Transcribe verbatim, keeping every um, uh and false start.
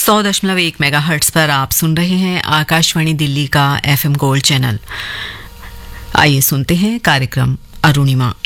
सौ दशमलव एक मेगाहर्ट्ज पर आप सुन रहे हैं आकाशवाणी दिल्ली का एफएम गोल्ड चैनल। आइए सुनते हैं कार्यक्रम अरुणिमा।